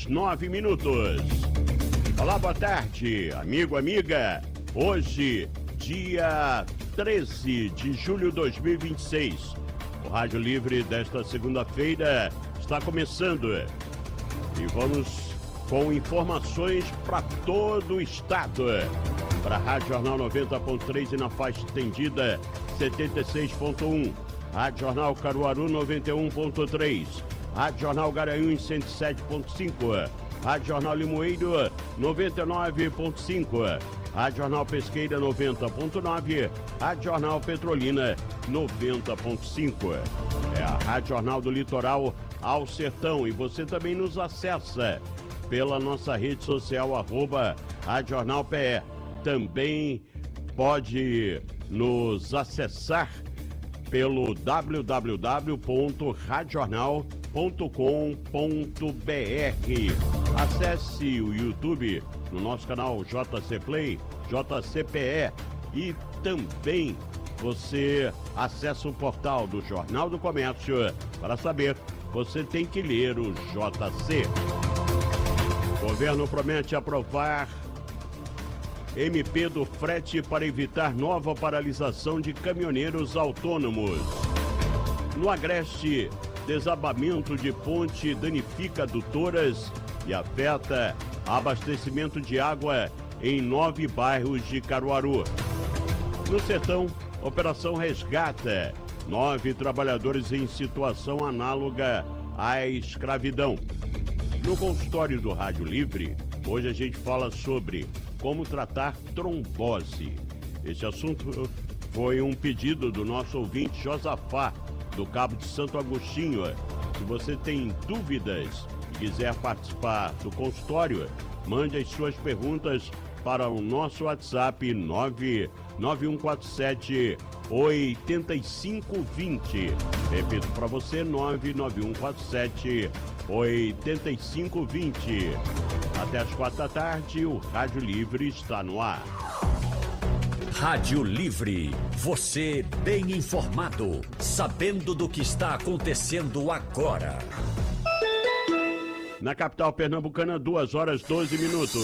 9h09. Olá, boa tarde, amigo, amiga. Hoje, dia 13 de julho de 2026. O Rádio Livre desta segunda-feira está começando. E vamos com informações para todo o estado. Para a Rádio Jornal 90.3 e na faixa estendida 76.1. Rádio Jornal Caruaru 91.3. Rádio Jornal Garanhuns 107.5. Rádio Jornal Limoeiro 99.5. Rádio Jornal Pesqueira 90.9. Rádio Jornal Petrolina 90.5. É a Rádio Jornal do Litoral ao Sertão. E você também nos acessa pela nossa rede social, Rádio Jornal PE. Também pode nos acessar pelo www.radiojornal.com.br. Acesse o YouTube no nosso canal JC Play, JCPE, e também você acessa o portal do Jornal do Comércio. Para saber, você tem que ler o JC. O governo promete aprovar MP do frete para evitar nova paralisação de caminhoneiros autônomos. No Agreste, desabamento de ponte danifica adutoras e afeta abastecimento de água em 9 bairros de Caruaru. No Sertão, Operação Resgata 9 trabalhadores em situação análoga à escravidão. No consultório do Rádio Livre, hoje a gente fala sobre como tratar trombose. Esse assunto foi um pedido do nosso ouvinte Josafá, do Cabo de Santo Agostinho. Se você tem dúvidas e quiser participar do consultório, mande as suas perguntas para o nosso WhatsApp 99147 8520. Repito para você, 99147 8520. Até as 4 da tarde, o Rádio Livre está no ar. Rádio Livre, você bem informado, sabendo do que está acontecendo agora. Na capital pernambucana, 2h12.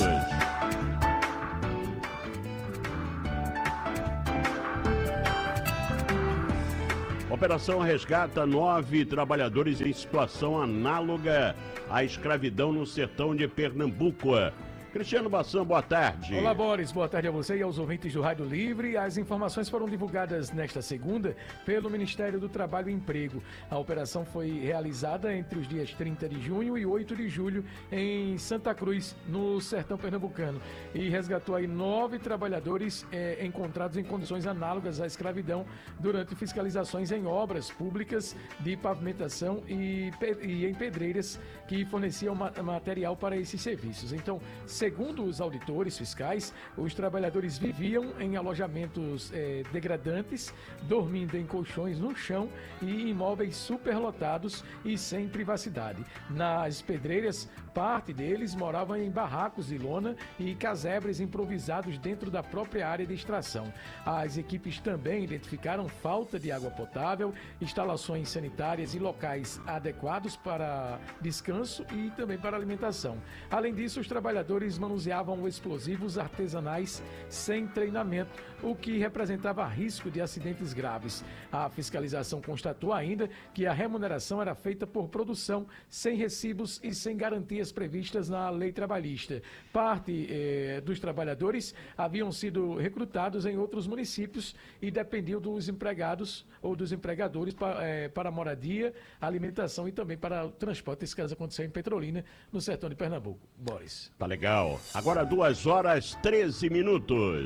Operação resgata 9 trabalhadores em situação análoga à escravidão no sertão de Pernambuco. Cristiano Bassan, boa tarde. Olá, Boris, boa tarde a você e aos ouvintes do Rádio Livre. As informações foram divulgadas nesta segunda pelo Ministério do Trabalho e Emprego. A operação foi realizada entre os dias 30 de junho e 8 de julho em Santa Cruz, no sertão pernambucano, e resgatou aí 9 trabalhadores encontrados em condições análogas à escravidão durante fiscalizações em obras públicas de pavimentação e em pedreiras que forneciam material para esses serviços. Então, segundo os auditores fiscais, os trabalhadores viviam em alojamentos degradantes, dormindo em colchões no chão e imóveis superlotados e sem privacidade. Nas pedreiras, parte deles moravam em barracos de lona e casebres improvisados dentro da própria área de extração. As equipes também identificaram falta de água potável, instalações sanitárias e locais adequados para descanso e também para alimentação. Além disso, os trabalhadores manuseavam explosivos artesanais sem treinamento, o que representava risco de acidentes graves. A fiscalização constatou ainda que a remuneração era feita por produção, sem recibos e sem garantias previstas na lei trabalhista. Parte dos trabalhadores haviam sido recrutados em outros municípios e dependiam dos empregados ou dos empregadores para moradia, alimentação e também para o transporte. Esse caso aconteceu em Petrolina, no sertão de Pernambuco. Boris. Tá legal. Agora 2h13.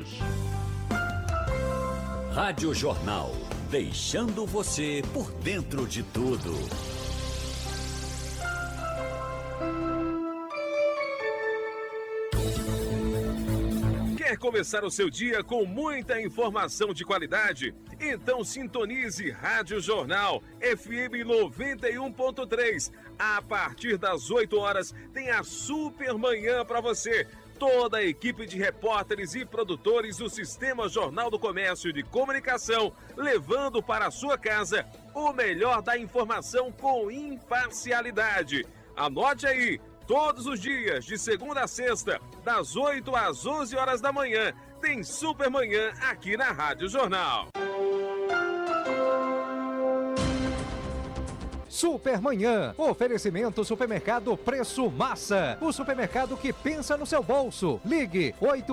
Rádio Jornal, deixando você por dentro de tudo. Quer começar o seu dia com muita informação de qualidade? Então sintonize Rádio Jornal FM 91.3. A partir das 8 horas tem a Super Manhã para você. Toda a equipe de repórteres e produtores do Sistema Jornal do Comércio de Comunicação, levando para a sua casa o melhor da informação com imparcialidade. Anote aí, Todos os dias, de segunda a sexta, das 8 às 11 horas da manhã, tem Supermanhã aqui na Rádio Jornal. Supermanhã, oferecimento Supermercado Preço Massa, o supermercado que pensa no seu bolso. Ligue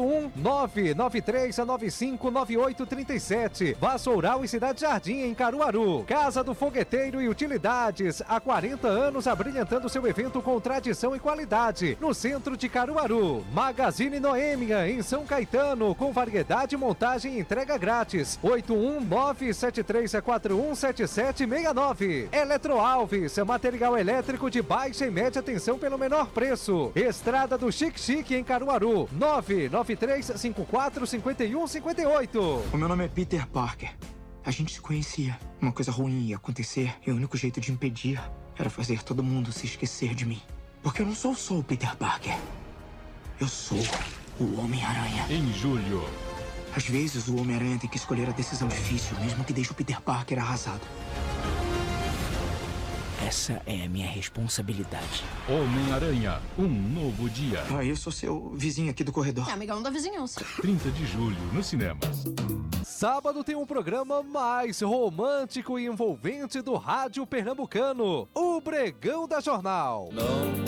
81993959837. Vassoural e Cidade Jardim em Caruaru. Casa do Fogueteiro e Utilidades, há 40 anos abrilhantando seu evento com tradição e qualidade, no centro de Caruaru. Magazine Noêmia em São Caetano, com variedade, montagem e entrega grátis. 81973417769. Eletroalves, material elétrico de baixa e média tensão pelo menor preço. Estrada do Chique Chique em Caruaru, 993545158. O meu nome é Peter Parker. A gente se conhecia. Uma coisa ruim ia acontecer e o único jeito de impedir era fazer todo mundo se esquecer de mim. Porque eu não sou só o Peter Parker. Eu sou o Homem-Aranha. Em julho. Às vezes o Homem-Aranha tem que escolher a decisão difícil, mesmo que deixe o Peter Parker arrasado. Essa é a minha responsabilidade. Homem-Aranha, um novo dia. Eu sou seu vizinho aqui do corredor. É amigão da vizinhança. 30 de julho, nos cinemas. Sábado tem um programa mais romântico e envolvente do rádio pernambucano, o Bregão da Jornal. Não